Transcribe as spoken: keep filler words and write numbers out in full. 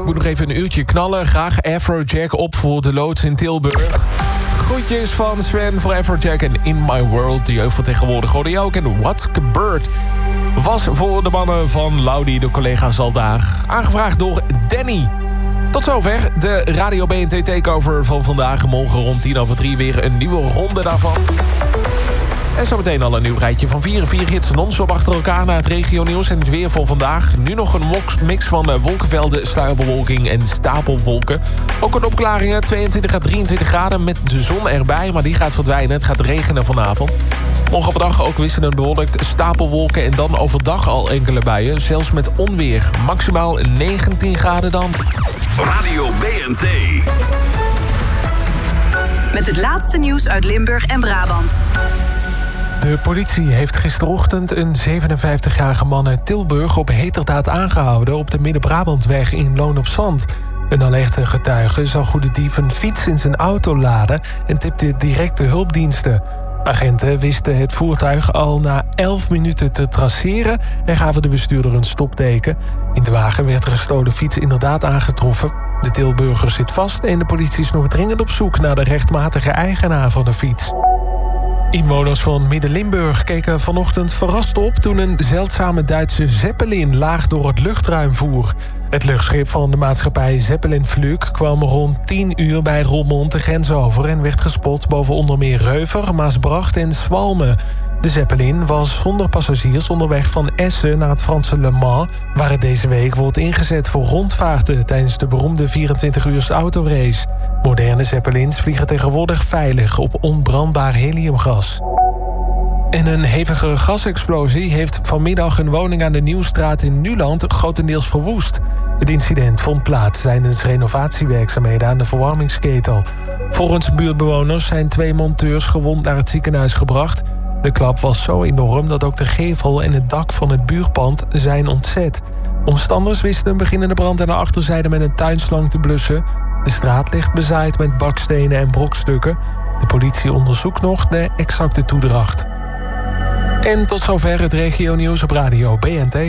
Ik moet nog even een uurtje knallen. Graag Afrojack op voor de loods in Tilburg. Groetjes van Sven voor Afrojack en In My World. De jeugd van tegenwoordig hoorde je ook. En What a Bird was voor de mannen van Laudi, de collega's al daar. Aangevraagd door Danny. Tot zover de Radio B N T Takeover van vandaag. Morgen rond tien over drie weer een nieuwe ronde daarvan. En zometeen al een nieuw rijtje van vier en vier hits non-stop achter elkaar naar het regionieuws en het weer voor vandaag. Nu nog een mix van wolkenvelden, sluierbewolking en stapelwolken. Ook een opklaringen, tweeëntwintig à drieëntwintig graden met de zon erbij, maar die gaat verdwijnen. Het gaat regenen vanavond. Morgen overdag ook wisselend bewolkt, stapelwolken en dan overdag al enkele buien. Zelfs met onweer. Maximaal negentien graden dan. Radio B N T. Met het laatste nieuws uit Limburg en Brabant. De politie heeft gisterochtend een zevenenvijftigjarige man uit Tilburg op heterdaad aangehouden op de Midden-Brabantweg in Loon op Zand. Een alerte getuige zag hoe de dief een fiets in zijn auto laden en tipte direct de hulpdiensten. Agenten wisten het voertuig al na elf minuten te traceren en gaven de bestuurder een stopteken. In de wagen werd de gestolen fiets inderdaad aangetroffen. De Tilburger zit vast en de politie is nog dringend op zoek naar de rechtmatige eigenaar van de fiets. Inwoners van Midden-Limburg keken vanochtend verrast op toen een zeldzame Duitse Zeppelin laag door het luchtruim voer. Het luchtschip van de maatschappij Zeppelin Flug kwam rond tien uur bij Roermond de grens over en werd gespot boven onder meer Reuver, Maasbracht en Swalmen. De Zeppelin was zonder passagiers onderweg van Essen naar het Franse Le Mans, waar het deze week wordt ingezet voor rondvaarten tijdens de beroemde vierentwintig uurs autorace. Moderne Zeppelins vliegen tegenwoordig veilig op onbrandbaar heliumgas. En een hevige gasexplosie heeft vanmiddag een woning aan de Nieuwstraat in Nuland grotendeels verwoest. Het incident vond plaats tijdens renovatiewerkzaamheden aan de verwarmingsketel. Volgens buurtbewoners zijn twee monteurs gewond naar het ziekenhuis gebracht. De klap was zo enorm dat ook de gevel en het dak van het buurpand zijn ontzet. Omstanders wisten een beginnende brand aan de achterzijde met een tuinslang te blussen. De straat ligt bezaaid met bakstenen en brokstukken. De politie onderzoekt nog de exacte toedracht. En tot zover het regionieuws op Radio B N T.